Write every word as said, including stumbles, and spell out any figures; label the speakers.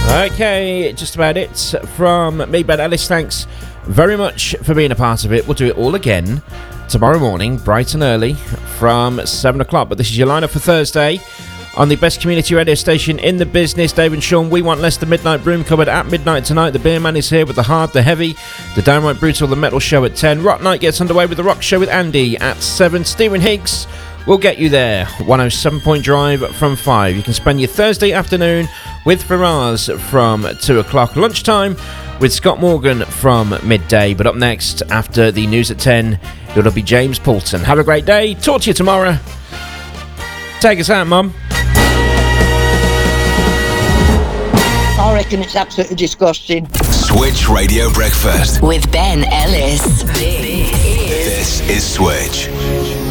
Speaker 1: Okay, just about it from me, Ben Ellis. Thanks very much for being a part of it. We'll do it all again tomorrow morning, bright and early, from seven o'clock. But this is your lineup for Thursday on the best community radio station in the business. Dave and Sean, we want less. The Midnight Broom Cupboard at midnight tonight. The Beer Man is here with the hard, the heavy, the downright brutal, the metal show at ten. Rock Night gets underway with the rock show with Andy at seven. Stephen Higgs will get you there. one oh seven Point Drive from five. You can spend your Thursday afternoon with Faraz from two o'clock. Lunchtime with Scott Morgan from midday. But up next, after the news at ten, it'll be James Poulton. Have a great day. Talk to you tomorrow. Take us out, Mum.
Speaker 2: I reckon it's absolutely disgusting.
Speaker 3: Switch Radio Breakfast
Speaker 4: with Ben Ellis.
Speaker 3: This is Switch.